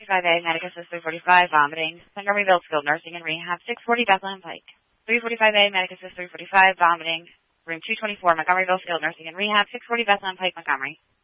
345A, Medic Assist 345, vomiting. Montgomeryville Skilled Nursing and Rehab, 640 Bethlehem Pike. 345A, Medic Assist 345, vomiting. Room 224, Montgomeryville Skilled Nursing and Rehab, 640 Bethlehem Pike, Montgomery.